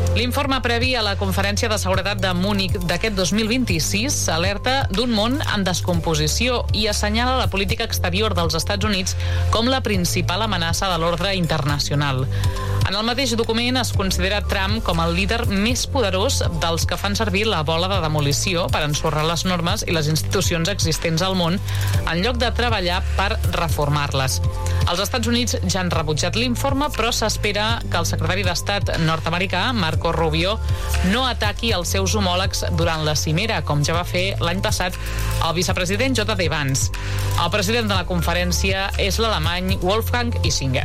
L'informe previ a la Conferència de Seguretat de Múnich d'aquest 2026 alerta d'un món en descomposició i assenyala la política exterior dels Estats Units com la principal amenaça de l'ordre internacional. En el mateix document es considera Trump com el líder més poderós dels que fan servir la bola de demolició per ensorrar les normes i les institucions existents al món en lloc de treballar per reformar-les. Els Estats Units ja han rebutjat l'informe, però s'espera que el secretari d'Estat nord-americà, Marco Rubio, no ataqui els seus homòlegs durant la cimera, com ja va fer l'any passat el vicepresident J.D. Vance. El president de la conferència és l'alemany Wolfgang Ischinger.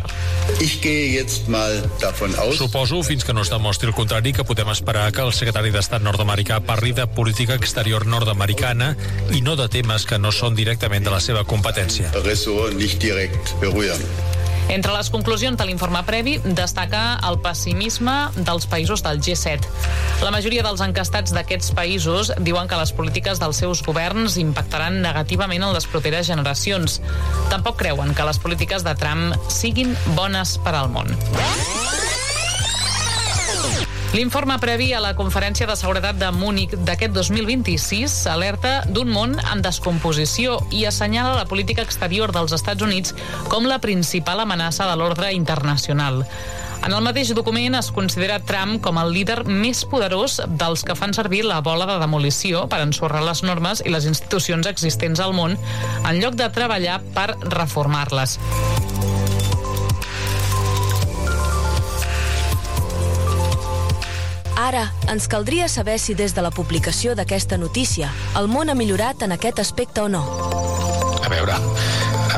Suposo, fins que no es demostri el contrari, que podem esperar que el secretari d'Estat nord-americà parli de política exterior nord-americana i no de temes que no són directament de la seva competència. Entre les conclusions de l'informe previ destaca el pessimisme dels països del G7. La majoria dels encastats d'aquests països diuen que les polítiques dels seus governs impactaran negativament en les properes generacions. Tampoc creuen que les polítiques de Trump siguin bones per al món. L'informe previ a la Conferència de Seguretat de Múnich d'aquest 2026 alerta d'un món en descomposició i assenyala la política exterior dels Estats Units com la principal amenaça de l'ordre internacional. En el mateix document es considera Trump com el líder més poderós dels que fan servir la bola de demolició per ensorrar les normes i les institucions existents al món en lloc de treballar per reformar-les. Ara, ens caldria saber si des de la publicació d'aquesta notícia el món ha millorat en aquest aspecte o no. A veure,